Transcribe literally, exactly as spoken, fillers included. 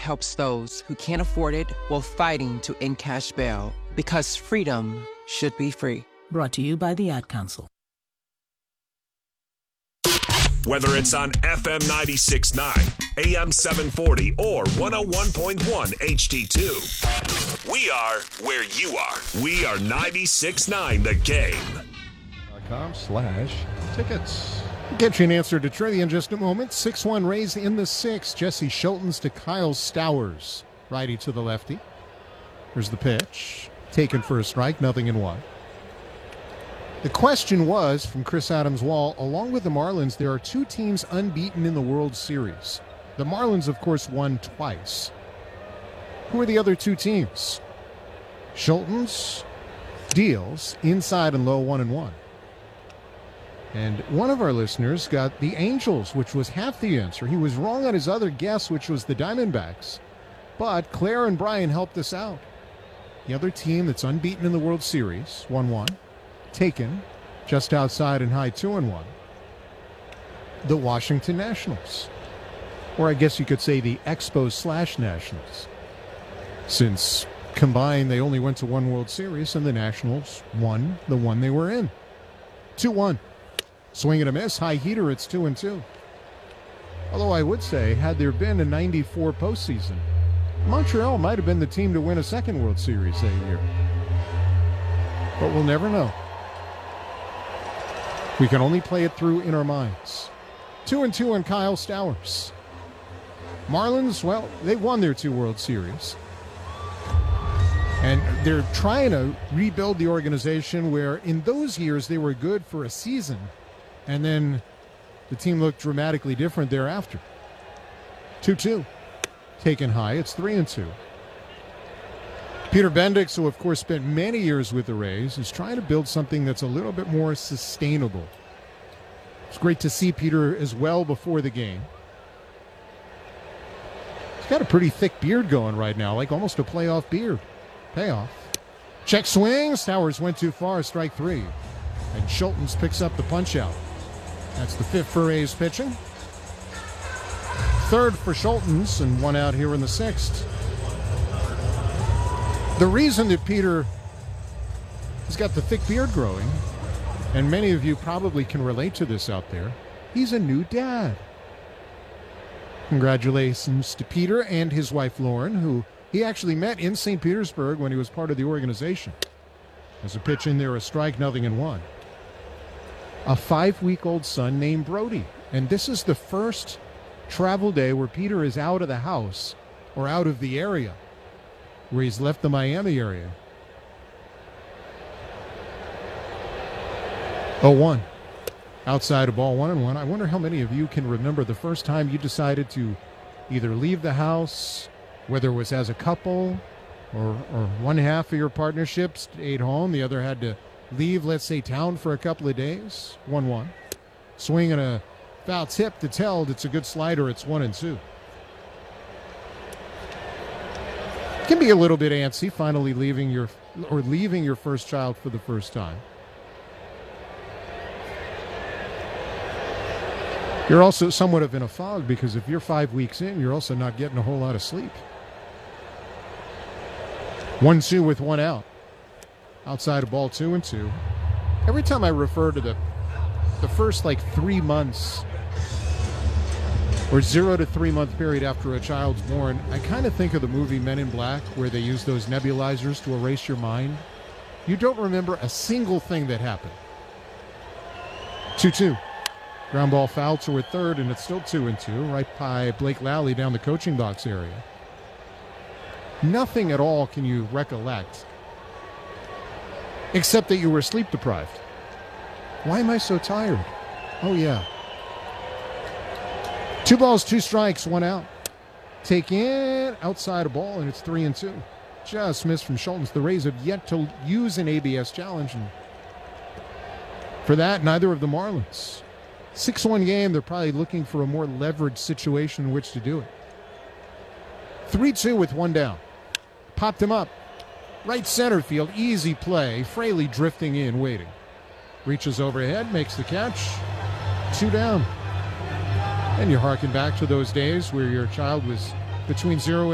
helps those who can't afford it while fighting to end cash bail. Because freedom should be free. Brought to you by the Ad Council. Whether it's on F M ninety-six point nine, A M seven forty, or one oh one point one H D two, we are where you are. We are ninety-six point nine The Game. .com slash tickets. We'll get you an answer to trivia in just a moment. six one Rays in the sixth. Jesse Schultens to Kyle Stowers. Righty to the lefty. Here's the pitch. Taken for a strike, nothing in one. The question was, from Chris Adams-Wall, along with the Marlins, there are two teams unbeaten in the World Series. The Marlins, of course, won twice. Who are the other two teams? Schultens deals inside and low one and one. And one of our listeners got the Angels, which was half the answer. He was wrong on his other guess, which was the Diamondbacks. But Claire and Brian helped us out. The other team that's unbeaten in the World Series, one one. Taken just outside and high two and one. The Washington Nationals. Or I guess you could say the Expos slash Nationals. Since combined they only went to one World Series and the Nationals won the one they were in. two one. Swing and a miss, high heater, it's two and two. Although I would say, had there been a ninety-four postseason, Montreal might have been the team to win a second World Series that year. But we'll never know. We can only play it through in our minds. Two and two on Kyle Stowers. Marlins, well, they won their two World Series. And they're trying to rebuild the organization where in those years they were good for a season. And then the team looked dramatically different thereafter. two two. Taken high, it's three and two. Peter Bendix, who of course spent many years with the Rays, is trying to build something that's a little bit more sustainable. It's great to see Peter as well before the game. He's got a pretty thick beard going right now, like almost a playoff beard. Payoff. Check swing, Stowers went too far, strike three. And Schultens picks up the punch out. That's the fifth for Rays pitching. Third for Schultens, and one out here in the sixth. The reason that Peter has got the thick beard growing, and many of you probably can relate to this out there, he's a new dad. Congratulations to Peter and his wife Lauren, who he actually met in Saint Petersburg when he was part of the organization. There's a pitch in there, a strike, nothing in one. A five-week-old son named Brody, and this is the first travel day where Peter is out of the house or out of the area where he's left the Miami area. oh one. Outside of ball one and one. I wonder how many of you can remember the first time you decided to either leave the house, whether it was as a couple or, or one half of your partnership stayed home, the other had to leave, let's say, town for a couple of days. one one. Swing and a foul tip to Teld. It's a good slider. It's one and two. It can be a little bit antsy finally leaving your or leaving your first child for the first time. You're also somewhat of in a fog because if you're five weeks in, you're also not getting a whole lot of sleep. one two with one out. Outside of ball two and two. Every time I refer to the the first like three months or zero to three month period after a child's born, I kind of think of the movie Men in Black where they use those nebulizers to erase your mind. You don't remember a single thing that happened. two two. Ground ball foul toward third, and it's still two and two, right by Blake Lally down the coaching box area. Nothing at all can you recollect, except that you were sleep deprived. Why am I so tired? Oh, yeah. Two balls, two strikes, one out. Take in, outside a ball, and it's three and two. Just missed from Schultens. The Rays have yet to use an A B S challenge, and for that, neither of the Marlins. six one game, they're probably looking for a more leveraged situation in which to do it. three two with one down. Popped him up. Right center field, easy play. Fraley drifting in, waiting. Reaches overhead, makes the catch. Two down. And you harken back to those days where your child was between zero